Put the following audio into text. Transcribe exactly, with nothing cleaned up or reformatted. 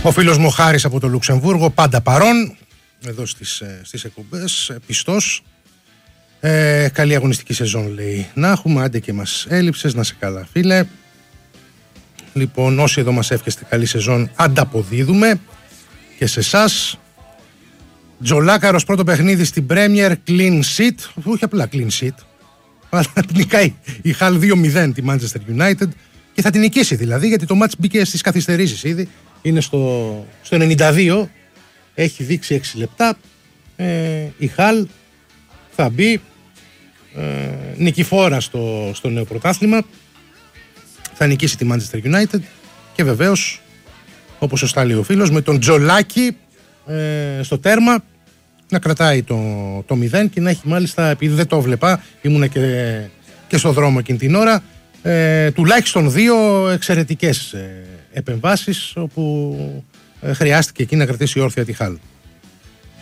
Ο φίλος μου Χάρης από το Λουξεμβούργο, πάντα παρόν εδώ στις, στις εκπομπές, πιστός. Ε, καλή αγωνιστική σεζόν λέει να έχουμε, άντε και μας έλειψες, να σε καλά φίλε. Λοιπόν, όσοι εδώ μας εύχεστε καλή σεζόν, ανταποδίδουμε και σε εσάς. Τζολάκαρος πρώτο παιχνίδι στην Premier, clean sheet, όχι απλά clean sheet, αλλά νικάει η Hull δύο μηδέν τη Manchester United και θα την νικήσει δηλαδή, γιατί το μάτς μπήκε στις καθυστερήσεις ήδη, είναι στο, στο ενενήντα δύο, έχει δείξει έξι λεπτά, ε, η Hull θα μπει ε, νικηφόρα στο, στο νέο πρωτάθλημα, θα νικήσει τη Manchester United και βεβαίως, όπως σωστά λέει ο φίλος, με τον Τζολάκη ε, στο τέρμα να κρατάει το, το μηδέν και να έχει μάλιστα, επειδή δεν το βλέπα, ήμουνα και, και στο δρόμο εκείνη την ώρα, ε, τουλάχιστον δύο εξαιρετικές ε, επεμβάσεις όπου ε, χρειάστηκε εκεί να κρατήσει όρθια τη Hull.